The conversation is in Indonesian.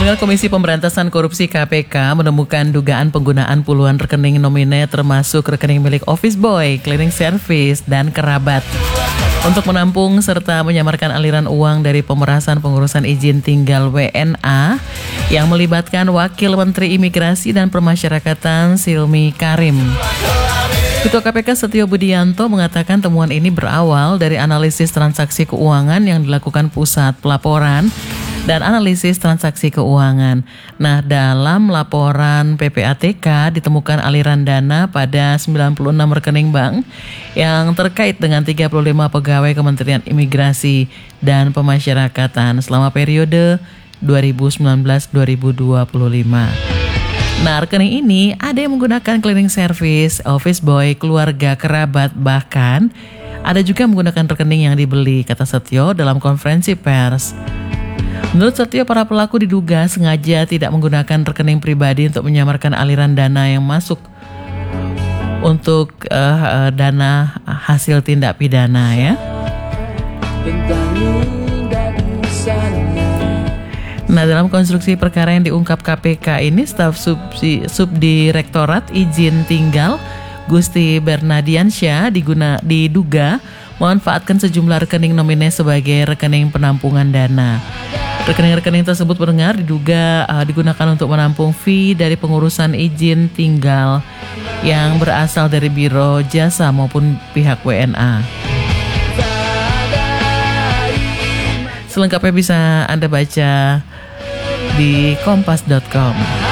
Pendengar, Komisi Pemberantasan Korupsi KPK menemukan dugaan penggunaan puluhan rekening nomine termasuk rekening milik office boy, cleaning service, dan kerabat untuk menampung serta menyamarkan aliran uang dari pemerasan pengurusan izin tinggal WNA yang melibatkan Wakil Menteri Imigrasi dan Permasyarakatan Silmi Karim. Ketua KPK Setio Budianto mengatakan temuan ini berawal dari analisis transaksi keuangan yang dilakukan Pusat Pelaporan dan Analisis Transaksi Keuangan. Nah, dalam laporan PPATK ditemukan aliran dana pada 96 rekening bank yang terkait dengan 35 pegawai Kementerian Imigrasi dan Pemasyarakatan selama periode 2019-2025. Nah, rekening ini ada yang menggunakan cleaning service, office boy, keluarga, kerabat, bahkan ada juga menggunakan rekening yang dibeli, kata Setio dalam konferensi pers. Menurut Setio, para pelaku diduga sengaja tidak menggunakan rekening pribadi untuk menyamarkan aliran dana yang masuk untuk dana hasil tindak pidana ya. Nah, dalam konstruksi perkara yang diungkap KPK ini, staf Subdirektorat Izin Tinggal Gusti Bernadiansyah diduga memanfaatkan sejumlah rekening nomine sebagai rekening penampungan dana. Rekening-rekening tersebut diduga digunakan untuk menampung fee dari pengurusan izin tinggal yang berasal dari Biro Jasa maupun pihak WNA. Selengkapnya bisa Anda baca di kompas.com.